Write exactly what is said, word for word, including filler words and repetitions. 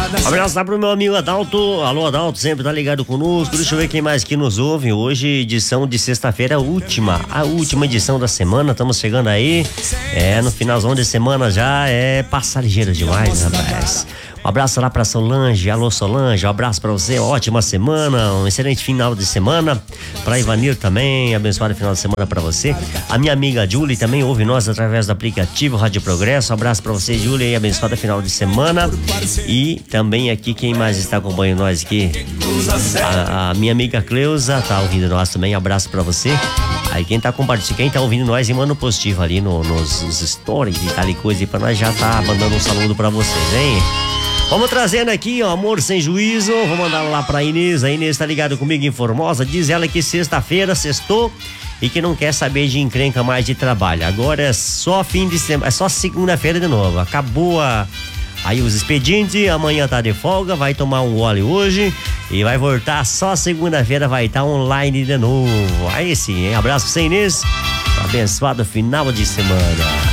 Um abraço lá pro meu amigo Adalto. Alô, Adalto, sempre tá ligado conosco. Deixa eu ver quem mais que nos ouve. Hoje, edição de sexta-feira, a última, a última edição da semana. Estamos chegando aí. É, no finalzão de semana já é passar ligeiro demais, rapaz. Um abraço lá pra Solange. Alô, Solange, um abraço pra você. Ótima semana, um excelente final de semana. Pra Ivanir também, abençoado final de semana pra você. A minha amiga Julie também ouve nós através do aplicativo Rádio Progresso. Um abraço pra você, Julie, e abençoada final de semana. E também aqui, quem mais está acompanhando nós aqui? A, a minha amiga Cleusa tá ouvindo nós também. Um abraço pra você. Aí quem tá compartilhando, quem tá ouvindo nós, e manda um positivo ali no, nos, nos stories e tal e coisa, e pra nós já tá mandando um saludo pra vocês, hein? Vamos trazendo aqui, ó, Amor Sem Juízo. Vou mandar lá pra Inês. A Inês tá ligada comigo em Formosa. Diz ela que sexta-feira, sextou, e que não quer saber de encrenca mais de trabalho. Agora é só fim de semana, é só segunda-feira de novo. Acabou a, aí os expedientes, amanhã tá de folga, vai tomar um gole hoje e vai voltar só segunda-feira, vai estar online de novo. Aí sim, hein? Abraço pra você, Inês. Abençoado final de semana.